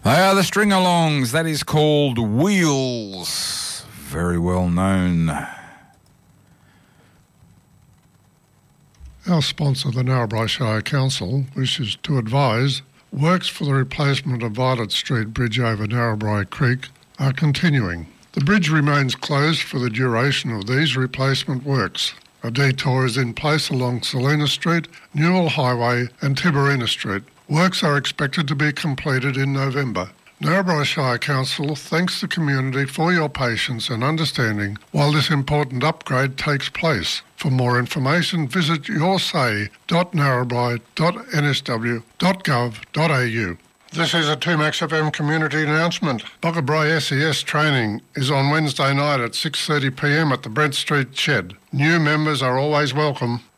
They are the string-alongs. That is called Wheels. Very well known. Our sponsor, the Narrabri Shire Council, wishes to advise works for the replacement of Violet Street Bridge over Narrabri Creek are continuing. The bridge remains closed for the duration of these replacement works. A detour is in place along Selina Street, Newell Highway and Tiberina Street. Works are expected to be completed in November. Narrabri Shire Council thanks the community for your patience and understanding while this important upgrade takes place. For more information, visit yoursay.narrabri.nsw.gov.au. This is a 2Max FM community announcement. Boggabri SES training is on Wednesday night at 6:30 p.m. at the Brent Street Shed. New members are always welcome.